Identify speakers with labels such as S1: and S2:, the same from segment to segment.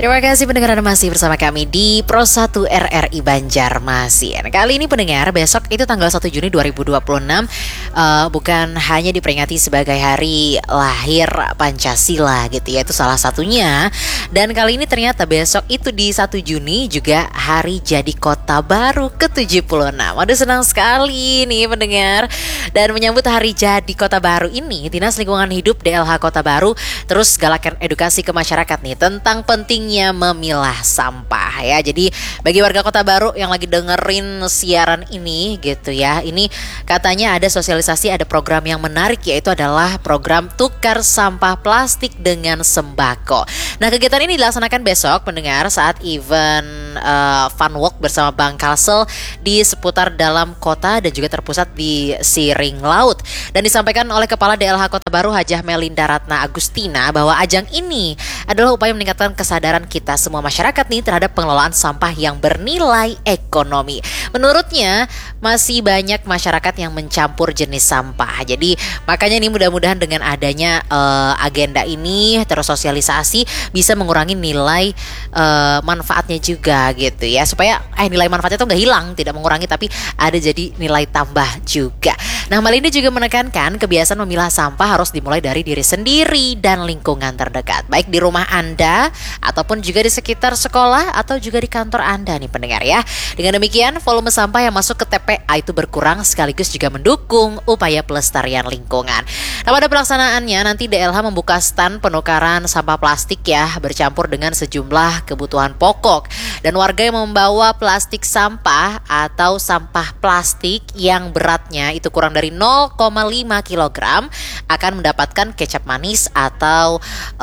S1: Terima kasih pendengar, Anda masih bersama kami di Pro 1 RRI Banjarmasin. Kali ini pendengar, besok itu tanggal 1 Juni 2026 bukan hanya diperingati sebagai hari lahir Pancasila gitu ya, itu salah satunya. Dan kali ini ternyata besok itu di 1 Juni juga hari jadi kota baru ke-76. Aduh, senang sekali nih pendengar. Dan menyambut hari jadi kota baru ini, Dinas Lingkungan Hidup DLH Kota Baru terus galakan edukasi ke masyarakat nih tentang pentingnya memilah sampah ya. Jadi bagi warga Kota Baru yang lagi dengerin siaran ini gitu ya, ini katanya ada sosialisasi, ada program yang menarik, yaitu adalah program tukar sampah plastik dengan sembako. Nah, kegiatan ini dilaksanakan besok pendengar saat event fun walk bersama Bang Kalsel di seputar dalam kota dan juga terpusat di Siring Laut. Dan disampaikan oleh Kepala DLH Kota Baru Hajah Melinda Ratna Agustina bahwa ajang ini adalah upaya meningkatkan kesadaran kita semua masyarakat nih terhadap pengelolaan sampah yang bernilai ekonomi. Menurutnya masih banyak masyarakat yang mencampur jenis sampah. Jadi makanya nih mudah-mudahan dengan adanya agenda ini terus sosialisasi bisa mengurangi nilai manfaatnya juga gitu ya, supaya nilai manfaatnya itu nggak hilang, tidak mengurangi, tapi ada jadi nilai tambah juga. Nah, Melinda juga menekankan kebiasaan memilah sampah harus dimulai dari diri sendiri dan lingkungan terdekat, baik di rumah Anda ataupun juga di sekitar sekolah atau juga di kantor Anda nih pendengar ya. Dengan demikian volume sampah yang masuk ke TPA itu berkurang sekaligus juga mendukung upaya pelestarian lingkungan. Nah, pada pelaksanaannya nanti DLH membuka stand penukaran sampah plastik ya, bercampur dengan sejumlah kebutuhan pokok. Dan warga yang membawa plastik sampah atau sampah plastik yang beratnya itu kurang dari 0,5 kg akan mendapatkan kecap manis atau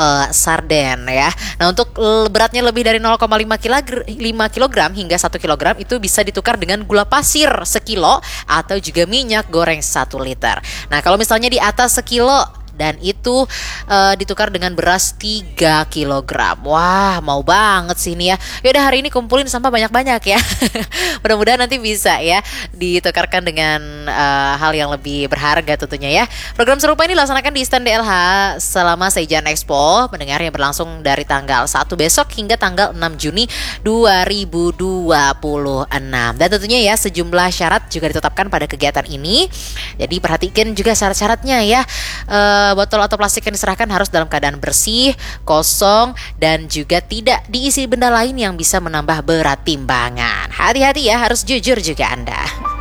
S1: sarden ya. Nah, untuk beratnya lebih dari 0,5 kg hingga 1 kg itu bisa ditukar dengan gula pasir sekilo atau juga minyak goreng 1 liter. Nah, kalau misalnya di atas sekilo dan itu ditukar dengan beras 3 kg. Wah, mau banget sih ini ya. Yaudah, hari ini kumpulin sampah banyak-banyak ya. Mudah-mudahan nanti bisa ya ditukarkan dengan hal yang lebih berharga tentunya ya. Program serupa ini dilaksanakan di stand DLH selama Seijan Expo pendengar yang berlangsung dari tanggal 1 besok hingga tanggal 6 Juni 2026. Dan tentunya ya sejumlah syarat juga ditetapkan pada kegiatan ini. Jadi perhatikan juga syarat-syaratnya ya. Botol atau plastik yang diserahkan harus dalam keadaan bersih, kosong, dan juga tidak diisi benda lain yang bisa menambah berat timbangan. Hati-hati ya, harus jujur juga Anda.